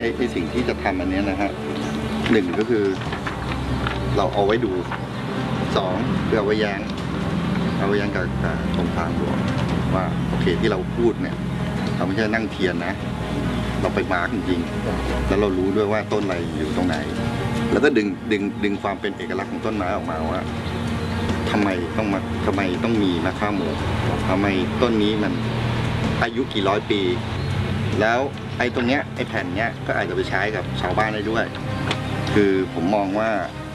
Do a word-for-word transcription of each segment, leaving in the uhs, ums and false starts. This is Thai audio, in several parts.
ไอ้สิ่งที่จะทำอันนี้นะฮะหนึ่งก็คือเราเอาไว้ดูสองคือเอาไว้แย้งเอาไว้แย้งกับกรมทางหลวงว่าโอเคที่เราพูดเนี่ยเราไม่ใช่นั่งเทียนนะเราไปมาร์กจริงๆแล้วเรารู้ด้วยว่าต้นอะไรอยู่ตรงไหนแล้วก็ดึงดึงดึงความเป็นเอกลักษณ์ของต้นไม้ออกมาว่าทำไมต้องมาทำไมต้องมีมะข่าโมงทำไมต้นนี้มันอายุกี่ร้อยปีแล้วไอ้ตรงเนี้ยไอ้แผ่นเนี้ยก็อาจจะไปใช้กับชาวบ้านได้ด้วยคือผมมองว่า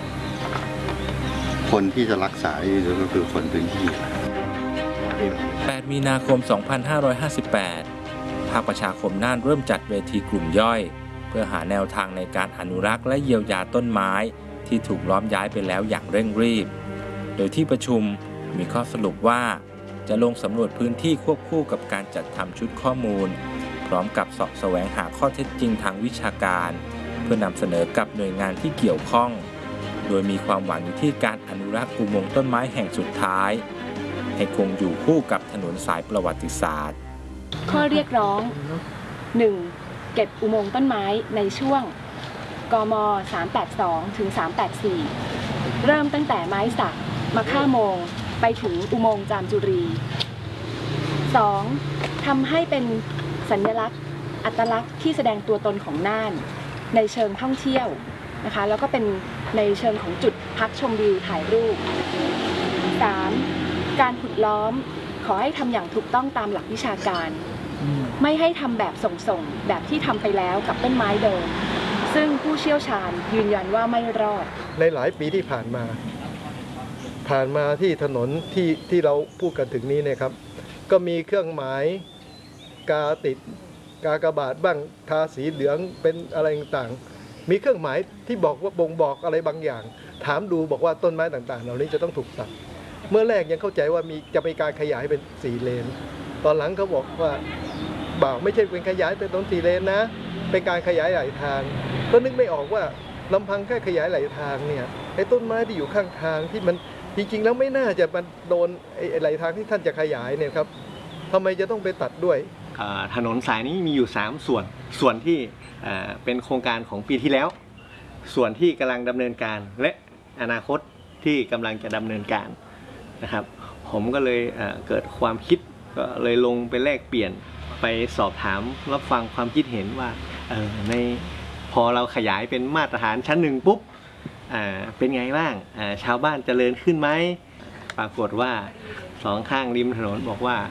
คนที่จะรักษาก็คือคนพื้นที่แปดมีนาคม สองพันห้าร้อยห้าสิบแปด ภาคประชาคมน่านเริ่มจัดเวทีกลุ่มย่อยเพื่อหาแนวทางในการอนุรักษ์และเยียวยาต้นไม้ที่ถูกล้อมย้ายไปแล้วอย่างเร่งรีบโดยที่ประชุมมีข้อสรุปว่าจะลงสำรวจพื้นที่ควบคู่กับการจัดทำชุดข้อมูลพร้อมกับเสาะแสวงหาข้อเท็จจริงทางวิชาการเพื่อนำเสนอกับหน่วยงานที่เกี่ยวข้องโดยมีความหวังอยู่ที่การอนุรักษ์อุโมงค์ต้นไม้แห่งสุดท้ายให้คงอยู่คู่กับถนนสายประวัติศาสตร์ข้อเรียกร้อง หนึ่ง. เก็บอุโมงค์ต้นไม้ในช่วงกม. สามแปดสองถึงสามแปดสี่เริ่มตั้งแต่ไม้สักมะข่าโมงไปถึงอุโมงค์จามจุรี สอง. ทำให้เป็นสัญลักษณ์อัตลักษณ์ที่แสดงตัวตนของน่านในเชิงท่องเที่ยวนะคะแล้วก็เป็นในเชิงของจุดพักชมวิวถ่ายรูป สาม. การขุดล้อมขอให้ทำอย่างถูกต้องตามหลักวิชาการไม่ให้ทำแบบส่งๆแบบที่ทำไปแล้วกับต้นไม้เดิมซึ่งผู้เชี่ยวชาญยืนยันว่าไม่รอดในหลายปีที่ผ่านมาผ่านมาที่ถนนที่ที่เราพูดกันถึงนี้นะครับก็มีเครื่องหมายกาติดกากบาทบ้างทาสีเหลืองเป็นอะไรต่างๆมีเครื่องหมายที่บอกว่าบ่งบอกอะไรบางอย่างถามดูบอกว่าต้นไม้ต่างๆเหล่านี้จะต้องถูกตัดเมื่อแรกยังเข้าใจว่ามีจะมีการขยายเป็นสี่เลนตอนหลังเขาบอกว่าบ่าวไม่ใช่เป็นขยายเป็นต้นสี่เลนนะเป็นการขยายหลายทางก็นึกไม่ออกว่าลำพังแค่ขยายหลายทางเนี่ยไอ้ต้นไม้ที่อยู่ข้างทางที่มันจริงๆแล้วไม่น่าจะมันโดนไอ้หลายทางที่ท่านจะขยายเนี่ยครับทำไมจะต้องไปตัดด้วยถนนสายนี้มีอยู่สามส่วนส่วนที่เป็นโครงการของปีที่แล้วส่วนที่กำลังดำเนินการและอนาคตที่กำลังจะดำเนินการนะครับผมก็เลยเกิดความคิดก็เลยลงไปแลกเปลี่ยนไปสอบถามรับฟังความคิดเห็นว่าในพอเราขยายเป็นมาตรฐานชั้นหนึ่งปุ๊บเป็นไงบ้างชาวบ้านเจริญขึ้นไหมปรากฏว่าสองข้างริมถนนบอกว่า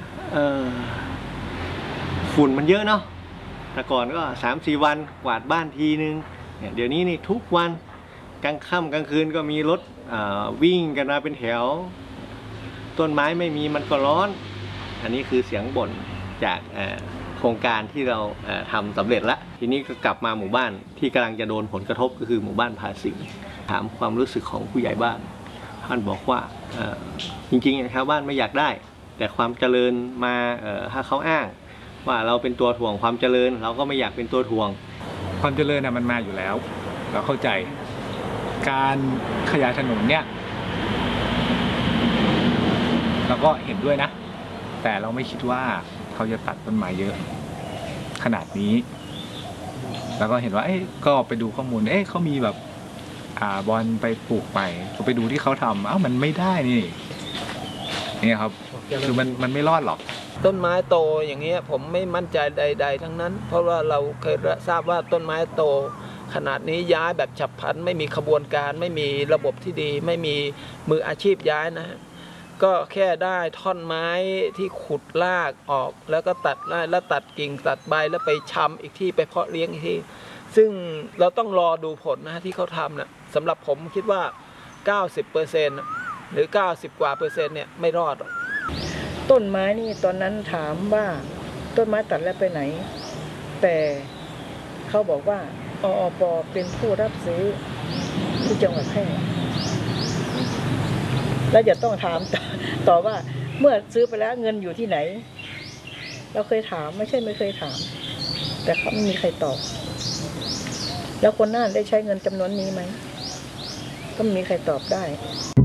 ฝุ่นมันเยอะเนาะแต่ก่อนก็ สามสี่ วันกวาดบ้านทีนึงเดี๋ยวนี้นี่ทุกวันกลางค่ำกลางคืนก็มีรถวิ่งกันมาเป็นแถวต้นไม้ไม่มีมันก็ร้อนอันนี้คือเสียงบ่นจากโครงการที่เราทำสำเร็จแล้วทีนี้ก็กลับมาหมู่บ้านที่กำลังจะโดนผลกระทบก็คือหมู่บ้านภาษีถามความรู้สึกของผู้ใหญ่บ้านท่านบอกว่าจริงๆชาวบ้านไม่อยากได้แต่ความเจริญมาถ้าเขาอ้างว่าเราเป็นตัวถ่วงความเจริญเราก็ไม่อยากเป็นตัวถ่วงความเจริญน่ะมันมาอยู่แล้วเราเข้าใจการขยายถนนเนี่ยเราก็เห็นด้วยนะแต่เราไม่คิดว่าเขาจะตัดต้นไม้เยอะขนาดนี้แล้วก็เห็นว่าเอ้ก็ไปดูข้อมูลเอ้เขามีแบบอ่าบอลไปปลูกไปก็ไปดูที่เขาทำอ้าวมันไม่ได้นี่นี่ครับคือมันมันไม่รอดหรอกต้นไม้โตอย่างเงี้ยผมไม่มั่นใจใดๆทั้งนั้นเพราะว่าเราเคยทราบว่าต้นไม้โตขนาดนี้ย้ายแบบฉับพลันไม่มีขบวนการไม่มีระบบที่ดีไม่มีมืออาชีพย้ายนะก็แค่ได้ท่อนไม้ที่ขุดรากออกแล้วก็ตัดได้แล้วตัดกิ่งตัดใบแล้วไปชำอีกที่ไปเพาะเลี้ยงอีกที่ซึ่งเราต้องรอดูผลนะที่เขาทำนะสำหรับผมคิดว่า เก้าสิบเปอร์เซ็นต์ หรือ เก้าสิบ กว่าเปอร์เซ็นต์เนี่ยไม่รอดต้นไม้นี่ตอนนั้นถามว่าต้นไม้ตัดแล้วไปไหนแต่เขาบอกว่าออปเป็นผู้รับซื้อที่จังหวัดแพร่แล้วจะต้องถามต่อว่าเมื่อซื้อไปแล้วเงินอยู่ที่ไหนเราเคยถามไม่ใช่ไม่เคยถามแต่เขาไม่มีใครตอบแล้วคนน่านได้ใช้เงินจำนวนนี้ไหมก็ไม่มีใครตอบได้